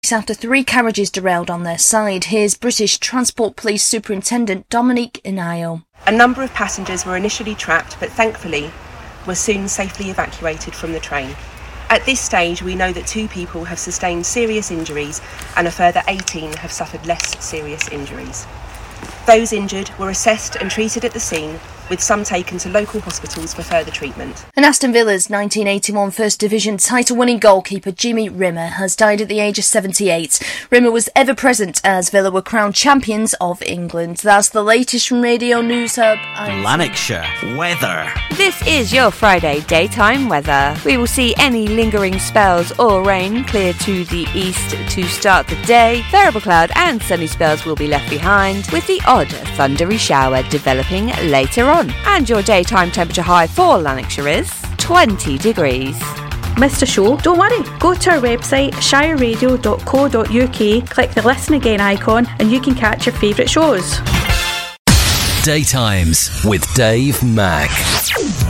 after 3 carriages derailed on their side. Here's British Transport Police Superintendent Dominique Inayo. A number of passengers were initially trapped, but thankfully were soon safely evacuated from the train. At this stage, we know that 2 people have sustained serious injuries and a further 18 have suffered less serious injuries. Those injured were assessed and treated at the scene, with some taken to local hospitals for further treatment. And Aston Villa's 1981 First Division title-winning goalkeeper Jimmy Rimmer has died at the age of 78. Rimmer was ever present as Villa were crowned champions of England. That's the latest from Radio News Hub. Lanarkshire weather. This is your Friday daytime weather. We will see any lingering spells or rain clear to the east to start the day. Variable cloud and sunny spells will be left behind, with the odd thundery shower developing later on. And your daytime temperature high for Lanarkshire is 20 degrees. Missed a show? Don't worry. Go to our website, shireradio.co.uk, click the Listen Again icon and you can catch your favourite shows. Daytimes with Dave Mack.